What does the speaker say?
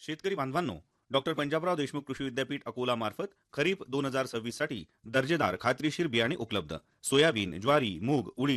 शेतकरी बांधवांनो, डॉक्टर पंजाबराव देशमुख कृषी विद्यापीठ अकोला मार्फत खरीप 2026 साठी दर्जेदार खात्रीशीर बियाणे उपलब्ध. सोयाबीन, ज्वारी, मूग, उडीद